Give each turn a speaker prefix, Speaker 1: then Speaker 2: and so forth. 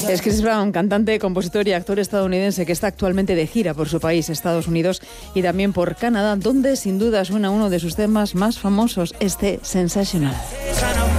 Speaker 1: Es Chris Brown, cantante, compositor y actor estadounidense que está actualmente de gira por su país, Estados Unidos, y también por Canadá, donde sin duda suena uno de sus temas más famosos, este Sensational.